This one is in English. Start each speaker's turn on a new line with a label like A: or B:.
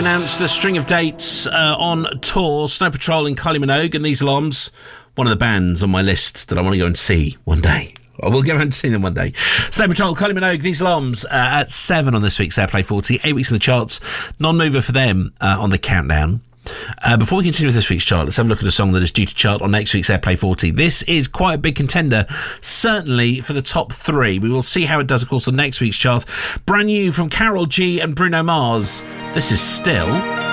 A: announced a string of dates on tour. Snow Patrol and Kylie Minogue and These Alarms, one of the bands on my list that I want to go and see one day. I will go around to see them one day. Snow Patrol, Kylie Minogue, These Alarms at 7 on this week's Airplay 40. 8 weeks in the charts. Non-mover for them on the countdown. Before we continue with this week's chart, let's have a look at a song that is due to chart on next week's Airplay 40. This is quite a big contender, certainly for the top 3. We will see how it does, of course, on next week's chart. Brand new from Karol G and Bruno Mars. This is Still.